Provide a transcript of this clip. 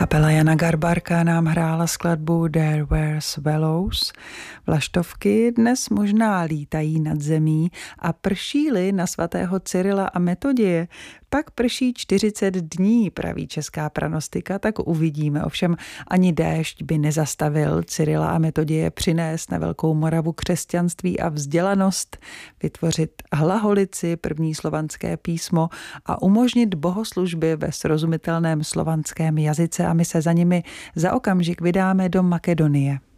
Kapela Jana Garbarka nám hrála skladbu There Were Swallows. Vlaštovky dnes možná lítají nad zemí a prší-li na svatého Cyrila a Metodie, pak prší 40 dní, praví česká pranostika, tak uvidíme. Ovšem ani déšť by nezastavil Cyrila a Metodie přinést na Velkou Moravu křesťanství a vzdělanost, vytvořit hlaholici, první slovanské písmo a umožnit bohoslužby ve srozumitelném slovanském jazyce, a my se za nimi za okamžik vydáme do Makedonie.